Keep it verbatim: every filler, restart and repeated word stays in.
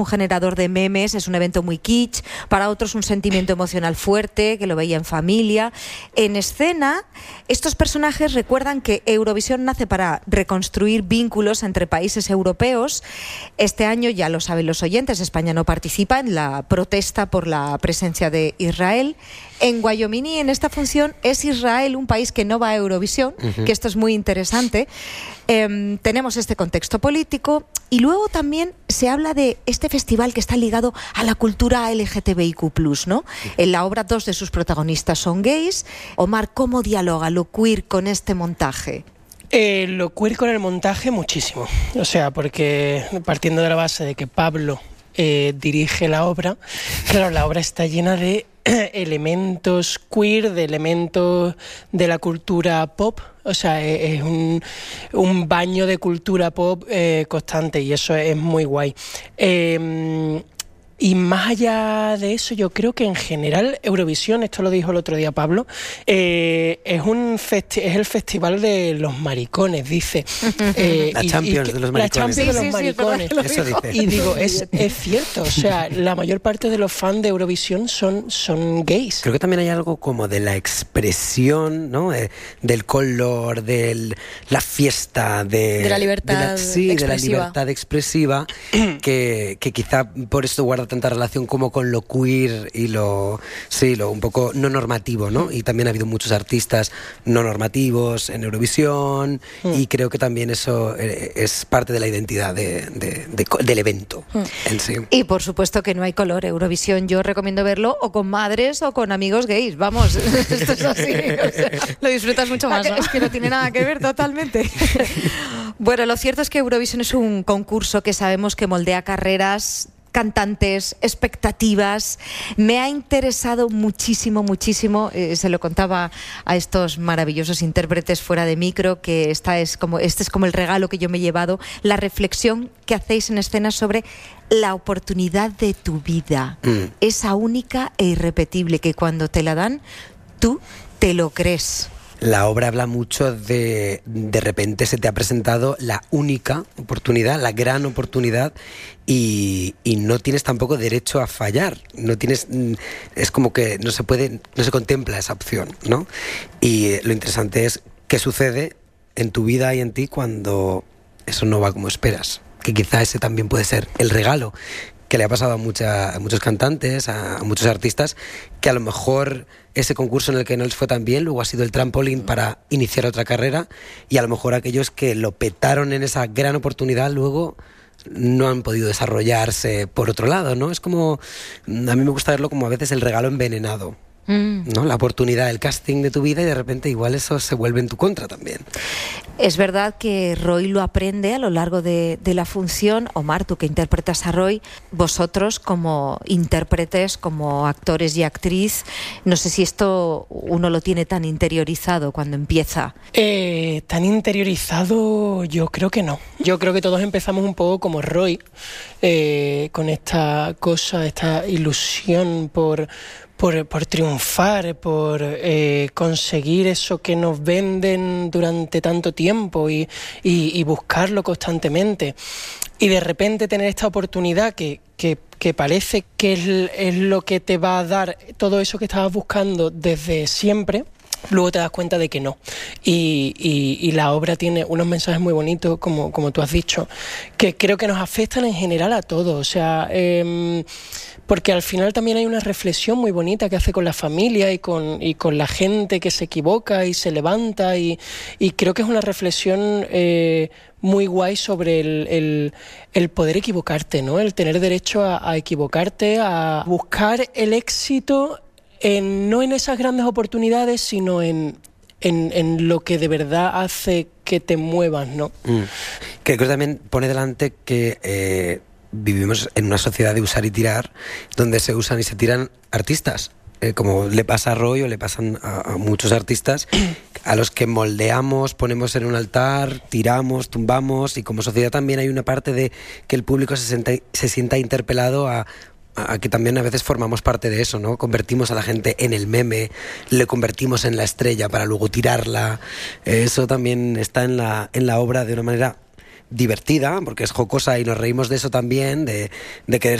un generador de memes, es un evento muy kitsch, para otros un sentimiento emocional fuerte, que lo veía en familia. En escena, estos personajes recuerdan que Eurovisión nace para reconstruir vínculos entre países europeos. Este año, ya lo saben los oyentes, España no participa en la protesta por la presencia de Israel. En Guayomini, en esta función, es Israel un país que no va a Eurovisión, uh-huh. que esto es muy interesante. Eh, tenemos este contexto político y luego también se habla de este festival que está ligado a la cultura L G T B I Q plus, ¿no? En la obra, dos de sus protagonistas son gays. Omar, ¿cómo dialoga lo queer con este montaje? Eh, lo queer con el montaje muchísimo. O sea, porque partiendo de la base de que Pablo eh, dirige la obra, claro, la obra está llena de elementos queer, de elementos de la cultura pop. O sea, es un, un baño de cultura pop eh, constante y eso es muy guay. Eh, Y más allá de eso, yo creo que en general Eurovisión, esto lo dijo el otro día Pablo, eh, es un festi- es el festival de los maricones, dice. Eh, la y, Champions y que, de los maricones. La Champions sí, de los sí, maricones. Sí, eso dice. Y digo, es, es cierto, o sea, la mayor parte de los fans de Eurovisión son, son gays. Creo que también hay algo como de la expresión, ¿no? Eh, del color, de la fiesta, de, de la libertad de la, sí, expresiva. de la libertad expresiva, que, que quizá por esto guarda tanta relación como con lo queer y lo sí lo un poco no normativo, ¿no? Mm. Y también ha habido muchos artistas no normativos en Eurovisión mm. y creo que también eso es parte de la identidad de, de, de, del evento mm. en sí. Y por supuesto que no hay color. Eurovisión yo recomiendo verlo o con madres o con amigos gays, vamos, esto es así, o sea, lo disfrutas mucho más, ¿no? Es que no tiene nada que ver totalmente. Bueno, lo cierto es que Eurovisión es un concurso que sabemos que moldea carreras, cantantes, expectativas. Me ha interesado muchísimo, muchísimo, eh, se lo contaba a estos maravillosos intérpretes fuera de micro, que esta es como, este es como el regalo que yo me he llevado, la reflexión que hacéis en escena sobre la oportunidad de tu vida, mm. esa única e irrepetible que cuando te la dan, tú te lo crees. La obra habla mucho de de repente se te ha presentado la única oportunidad, la gran oportunidad y, y no tienes tampoco derecho a fallar. No tienes, es como que no se puede, no se contempla esa opción, ¿no? Y lo interesante es qué sucede en tu vida y en ti cuando eso no va como esperas. Que quizá ese también puede ser el regalo que le ha pasado a, mucha, a muchos cantantes, a, a muchos artistas, que a lo mejor ese concurso en el que no les fue tan bien, luego ha sido el trampolín para iniciar otra carrera, y a lo mejor aquellos que lo petaron en esa gran oportunidad luego no han podido desarrollarse por otro lado, ¿no? Es como, a mí me gusta verlo como a veces el regalo envenenado, ¿no? La oportunidad, el casting de tu vida, y de repente igual eso se vuelve en tu contra también. Es verdad que Roy lo aprende a lo largo de, de la función. Omar, tú que interpretas a Roy, vosotros como intérpretes, como actores y actriz, no sé si esto uno lo tiene tan interiorizado cuando empieza. Eh, tan interiorizado yo creo que no. Yo creo que todos empezamos un poco como Roy, eh, con esta cosa, esta ilusión por... Por, por triunfar, por eh, conseguir eso que nos venden durante tanto tiempo y, y, y buscarlo constantemente. Y de repente tener esta oportunidad que, que, que parece que es, es lo que te va a dar todo eso que estabas buscando desde siempre, luego te das cuenta de que no. Y, y, y la obra tiene unos mensajes muy bonitos, como, como tú has dicho, que creo que nos afectan en general a todos. O sea, eh, porque al final también hay una reflexión muy bonita que hace con la familia y con, y con la gente que se equivoca y se levanta. Y, y creo que es una reflexión eh, muy guay sobre el, el, el poder equivocarte, ¿no? El tener derecho a, a equivocarte, a buscar el éxito en, no en esas grandes oportunidades, sino en, en, en lo que de verdad hace que te muevas, ¿no? Mm. Creo que también pone delante que eh, vivimos en una sociedad de usar y tirar, donde se usan y se tiran artistas, eh, como le pasa a Roy o le pasan a, a muchos artistas, a los que moldeamos, ponemos en un altar, tiramos, tumbamos, y como sociedad también hay una parte de que el público se sienta, se sienta interpelado a a que también a veces formamos parte de eso, ¿no? Convertimos a la gente en el meme, le convertimos en la estrella para luego tirarla. Eso también está en la, en la obra de una manera divertida, porque es jocosa y nos reímos de eso también, de, de querer